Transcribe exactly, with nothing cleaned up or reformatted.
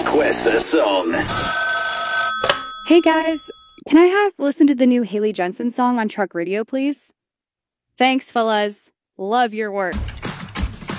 Request a song. Hey guys, can I have listen to the new Haley Jensen song on Truck Radio, please? Thanks, fellas. Love your work.